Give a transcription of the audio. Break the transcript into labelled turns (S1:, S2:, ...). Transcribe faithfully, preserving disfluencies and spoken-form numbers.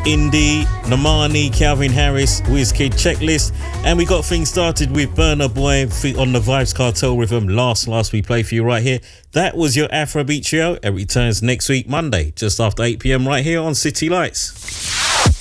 S1: Indie, Normani, Calvin Harris, Wizkid Checklist, and we got things started with Burna Boy on the Vibes Cartel rhythm. Last, last we play for you right here. That was your Afrobeat Trio. It returns next week, Monday, just after eight p.m. right here on City Lights.